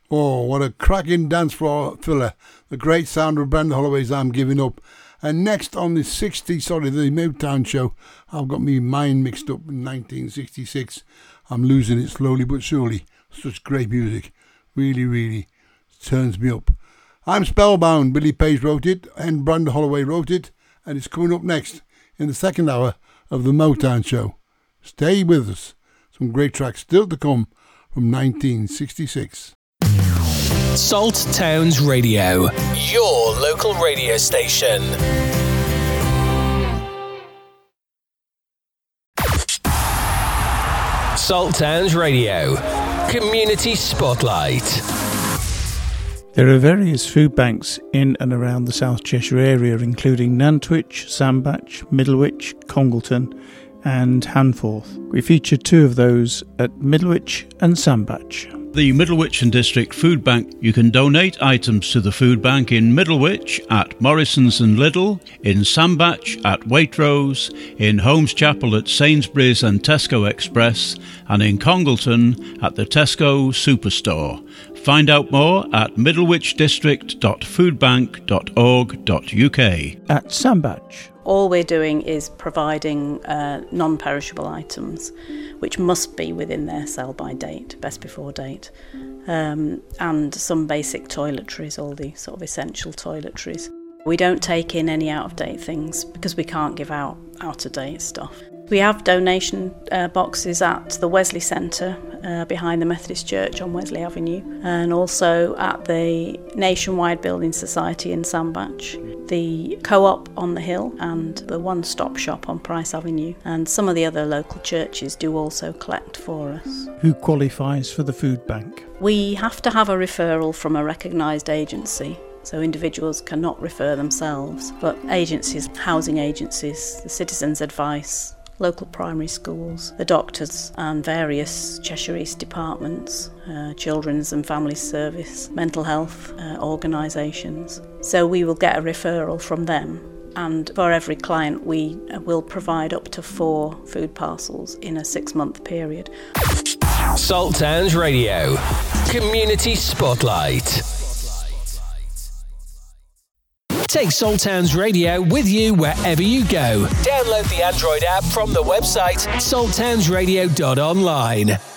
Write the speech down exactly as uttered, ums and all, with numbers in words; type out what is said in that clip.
Oh, what a cracking dance floor filler. The great sound of Brenda Holloway's I'm Giving Up. And next on the sixty, sorry, the Motown show, I've got me mind mixed up in nineteen sixty-six. I'm losing it slowly but surely. Such great music. Really, really turns me up. I'm Spellbound. Billy Page wrote it and Brenda Holloway wrote it. And it's coming up next in the second hour of the Motown show. Stay with us. Some great tracks still to come from nineteen sixty-six. Salt Towns Radio, your local radio station. Salt Towns Radio, Community Spotlight. There are various food banks in and around the South Cheshire area, including Nantwich, Sandbach, Middlewich, Congleton and Hanforth. We featured two of those at Middlewich and Sandbach. The Middlewich and District Food Bank. You can donate items to the food bank in Middlewich at Morrison's and Lidl, in Sandbach at Waitrose, in Holmes Chapel at Sainsbury's and Tesco Express, and in Congleton at the Tesco Superstore. Find out more at middlewich district dot foodbank dot org dot U K. At Sandbach, all we're doing is providing uh, non-perishable items, which must be within their sell-by date, best before date, um, and some basic toiletries, all the sort of essential toiletries. We don't take in any out-of-date things because we can't give out out-of-date stuff. We have donation uh, boxes at the Wesley Centre uh, behind the Methodist Church on Wesley Avenue, and also at the Nationwide Building Society in Sandbach, the Co-op on the Hill and the One Stop Shop on Price Avenue, and some of the other local churches do also collect for us. Who qualifies for the food bank? We have to have a referral from a recognised agency. So individuals cannot refer themselves, but agencies, housing agencies, the Citizens Advice, local primary schools, the doctors and various Cheshire East departments, uh, Children's and Family Service, mental health uh, organisations. So we will get a referral from them, and for every client we will provide up to four food parcels in a six-month period. Salt Towns Radio, Community Spotlight. Take Salt Towns Radio with you wherever you go. Download the Android app from the website salt towns radio dot online.